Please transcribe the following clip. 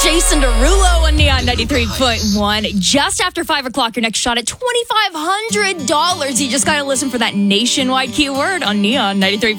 Jason Derulo on Neon 93.1. Just after 5 o'clock, your next shot at $2,500. You just got to listen for that nationwide keyword on Neon 93.1.